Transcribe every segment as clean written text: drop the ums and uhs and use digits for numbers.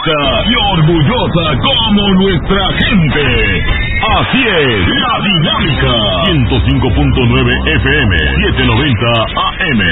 fresca y orgullosa como nuestra gente. Así es, La Dinámica. 105.9 FM, 790 AM.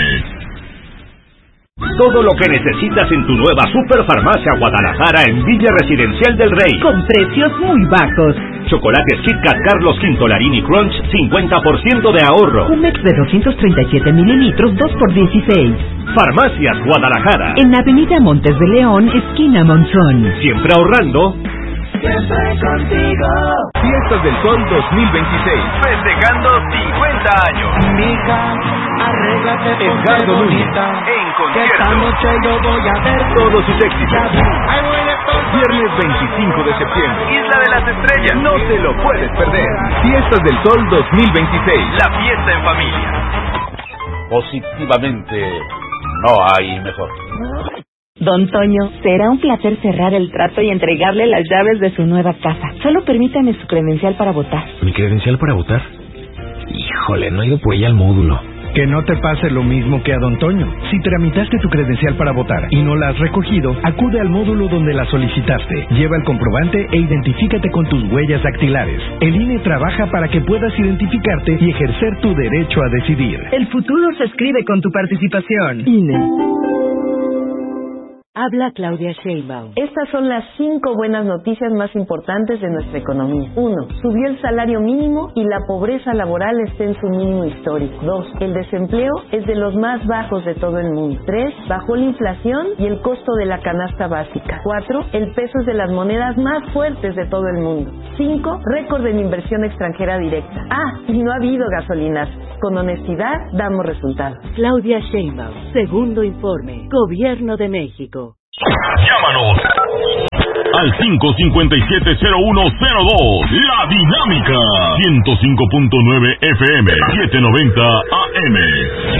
Todo lo que necesitas en tu nueva Superfarmacia Guadalajara en Villa Residencial del Rey. Con precios muy bajos. Chocolates Kit Kat Carlos V Larini Crunch, 50% de ahorro. Jumex de 237 mililitros, 2 por 16. Farmacias Guadalajara. En Avenida Montes de León, esquina Monzón. Siempre ahorrando. Siempre contigo. Fiestas del Sol 2026. Festejando 50 años. Mija, arréglate Edgardo Núñez. En Que esta concierto. noche yo voy a ver Todos sus éxitos. Ahí voy de todo. Viernes 25 de septiembre. Isla de las Estrellas. No te lo puedes perder. Fiestas del Sol 2026. La fiesta en familia. Positivamente, no hay mejor. Don Toño, será un placer cerrar el trato y entregarle las llaves de su nueva casa. Solo permítame su credencial para votar. ¿Mi credencial para votar? Híjole, no he ido por ella al módulo. Que no te pase lo mismo que a Don Toño. Si tramitaste tu credencial para votar y no la has recogido, acude al módulo donde la solicitaste. Lleva el comprobante e identifícate con tus huellas dactilares. El INE trabaja para que puedas identificarte y ejercer tu derecho a decidir. El futuro se escribe con tu participación. INE. Habla Claudia Sheinbaum. Estas son las 5 buenas noticias más importantes de nuestra economía. 1. Subió el salario mínimo y la pobreza laboral está en su mínimo histórico. 2. El desempleo es de los más bajos de todo el mundo. 3. Bajó la inflación y el costo de la canasta básica. 4. El peso es de las monedas más fuertes de todo el mundo. 5. Récord en inversión extranjera directa. Y no ha habido gasolinas. Con honestidad damos resultados. Claudia Sheinbaum. Segundo informe. Gobierno de México. Llámanos al 557-0102. La Dinámica. 105.9 FM, 790 AM.